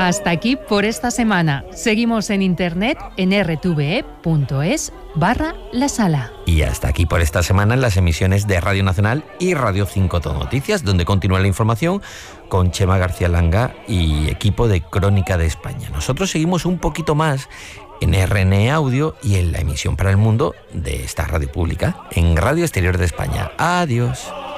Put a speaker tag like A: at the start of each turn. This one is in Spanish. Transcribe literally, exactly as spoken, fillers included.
A: Hasta aquí por esta semana. Seguimos en internet en r t v e punto es barra la sala.
B: Y hasta aquí por esta semana en las emisiones de Radio Nacional y Radio cinco Todo Noticias, donde continúa la información con Chema García Langa y equipo de Crónica de España. Nosotros seguimos un poquito más en R N E Audio y en la emisión para el mundo de esta radio pública, en Radio Exterior de España. Adiós.